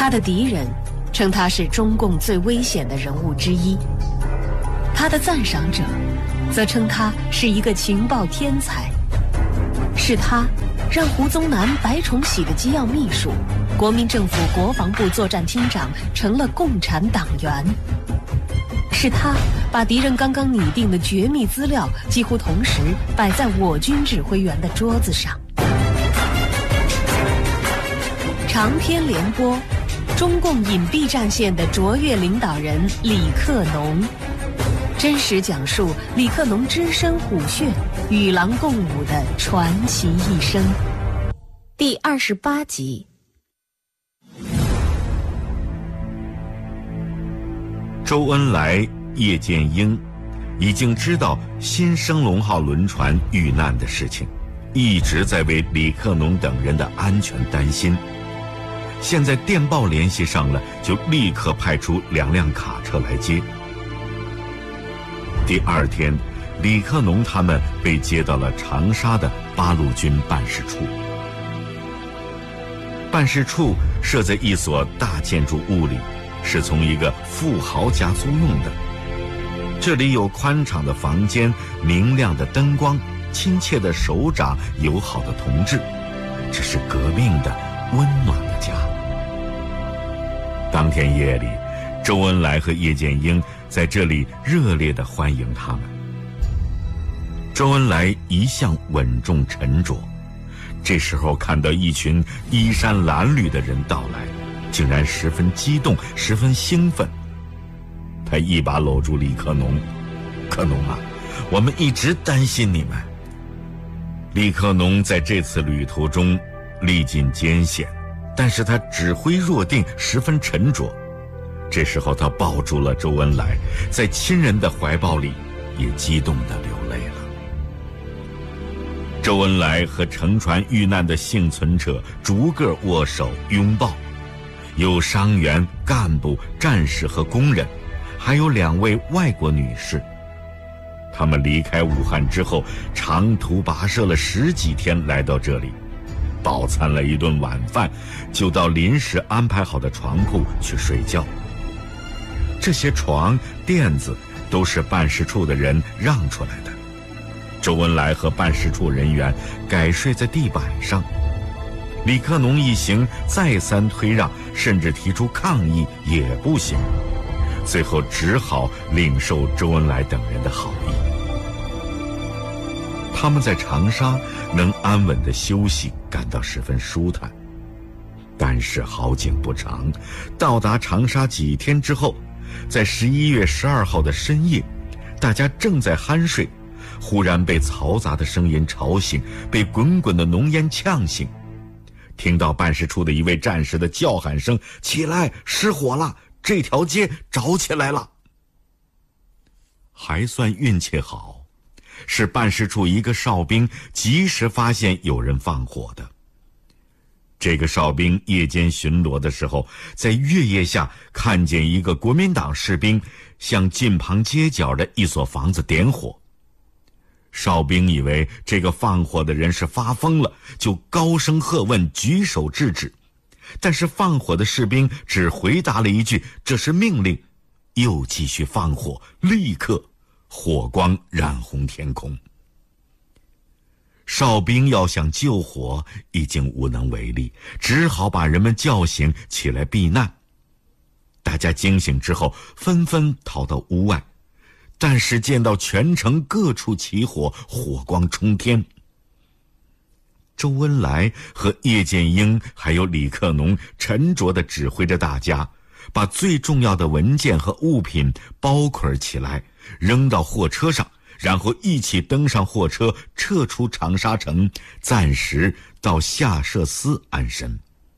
他的敌人称他是中共最危险的人物之一，他的赞赏者则称他是一个情报天才。是他让胡宗南、白崇禧的机要秘书、国民政府国防部作战厅长成了共产党员。是他把敌人刚刚拟定的绝密资料几乎同时摆在我军指挥员的桌子上。长篇联播，中共隐蔽战线的卓越领导人李克农，真实讲述李克农只身虎穴、与狼共舞的传奇一生。第28集。 周恩来、叶剑英已经知道新升龙号轮船遇难的事情，一直在为李克农等人的安全担心。现在电报联系上了，就立刻派出2辆卡车来接。第2天，李克农他们被接到了长沙的八路军办事处。办事处设在一所大建筑物里，是从一个富豪家租用的。这里有宽敞的房间、明亮的灯光、亲切的首长、友好的同志，这是革命的温暖的家。当天夜里，周恩来和叶剑英在这里热烈地欢迎他们。周恩来一向稳重沉着，这时候看到一群衣衫褴褛的人到来，竟然十分激动，十分兴奋。他一把搂住李克农：“克农啊，我们一直担心你们。”李克农在这次旅途中历尽艰险，但是他指挥若定，十分沉着。这时候他抱住了周恩来，在亲人的怀抱里也激动地流泪了。周恩来和乘船遇难的幸存者逐个握手拥抱，有伤员、干部、战士和工人，还有2位外国女士。他们离开武汉之后，长途跋涉了10几天来到这里，饱餐了一顿晚饭，就到临时安排好的床铺去睡觉。这些床、垫子都是办事处的人让出来的。周恩来和办事处人员改睡在地板上。李克农一行再三推让，甚至提出抗议也不行，最后只好领受周恩来等人的好意。他们在长沙能安稳地休息，感到十分舒坦。但是好景不长，到达长沙几天之后，在11月12号的深夜，大家正在酣睡，忽然被嘈杂的声音吵醒，被滚滚的浓烟呛醒。听到办事处的一位战士的叫喊声：“起来，失火了，这条街着起来了。”还算运气好，是办事处一个哨兵及时发现有人放火的。这个哨兵夜间巡逻的时候，在月夜下看见一个国民党士兵向近旁街角的一所房子点火。哨兵以为这个放火的人是发疯了，就高声喝问，举手制止。但是放火的士兵只回答了一句：“这是命令”，又继续放火，立刻火光染红天空。哨兵要想救火，已经无能为力，只好把人们叫醒，起来避难。大家惊醒之后，纷纷逃到屋外，但是见到全城各处起火，火光冲天。周恩来和叶剑英还有李克农沉着地指挥着大家，把最重要的文件和物品包捆起来，扔到货车上，然后一起登上货车，撤出长沙城，暂时到下设司安身。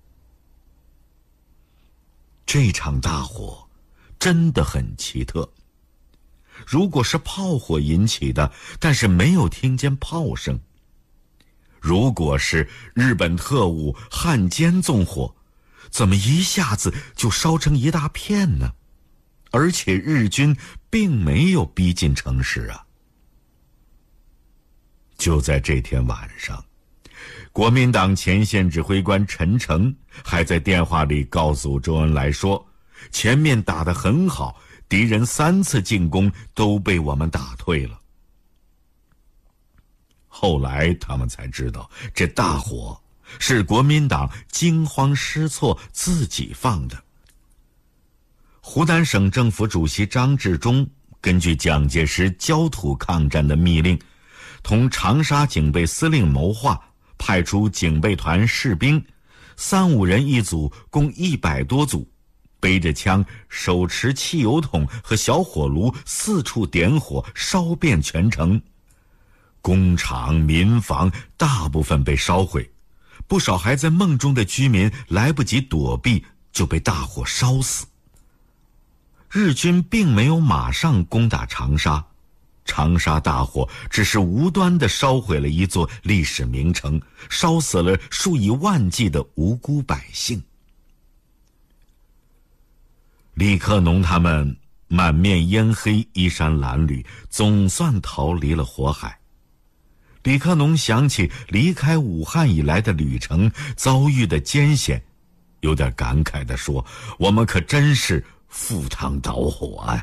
这场大火真的很奇特，如果是炮火引起的，但是没有听见炮声；如果是日本特务汉奸纵火，怎么一下子就烧成一大片呢？而且日军并没有逼近城市啊。就在这天晚上， 国民党前线指挥官陈诚还在电话里告诉周恩来说，前面打得很好，敌人3次进攻都被我们打退了。后来他们才知道，这大火是国民党惊慌失措自己放的。湖南省政府主席张治中根据蒋介石焦土抗战的密令，同长沙警备司令谋划，派出警备团士兵3、5人一组，共100多组，背着枪，手持汽油桶和小火炉，四处点火，烧遍全城。工厂、民房大部分被烧毁，不少还在梦中的居民来不及躲避，就被大火烧死。日军并没有马上攻打长沙，长沙大火只是无端地烧毁了一座历史名城，烧死了数以万计的无辜百姓。李克农他们满面烟黑，衣衫褴褛，总算逃离了火海。李克农想起离开武汉以来的旅程遭遇的艰险，有点感慨地说：“我们可真是赴汤蹈火啊！”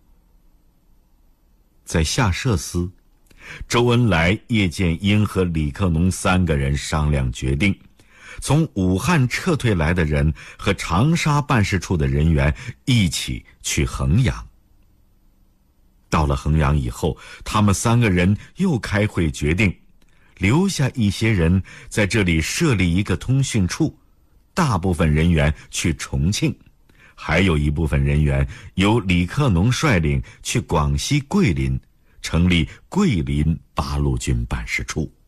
在下设司，周恩来、叶剑英和李克农3个人商量决定，从武汉撤退来的人和长沙办事处的人员一起去衡阳。到了衡阳以后，他们3个人又开会决定，留下一些人在这里设立一个通讯处，大部分人员去重庆，还有一部分人员由李克农率领去广西桂林，成立桂林八路军办事处。